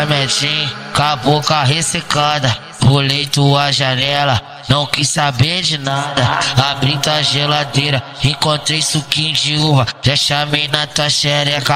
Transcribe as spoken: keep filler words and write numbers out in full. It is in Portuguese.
medinho, com a boca ressecada. Pulei tua janela, não quis saber de nada. Abri tua geladeira, encontrei suquinho de uva, já chamei na tua xereca.